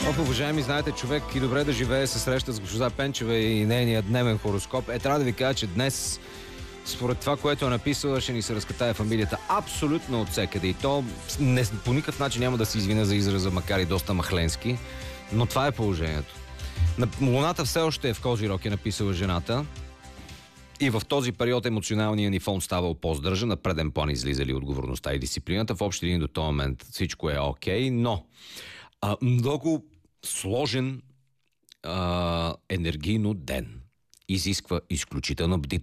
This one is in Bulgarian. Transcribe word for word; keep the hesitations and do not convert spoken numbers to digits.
Оп, уважаеми, знаете, човек и добре да живее се среща с госпожа Пенчева и нейния дневен хороскоп. Е, трябва да ви кажа, че днес, според това, което е написала, ще ни се разкатае фамилията абсолютно от всекъде. И то не, по никакъв начин няма да се извиня за израза, макар и доста махленски, но това е положението. Луната все още е в Козирог, е написала жената. И в този период емоционалният ни фон ставал по-здържан, на преден план излизали отговорността и дисциплината. В общи линии до този момент всичко е окей, но а, много сложен а, енергийно ден изисква изключителна бдителност.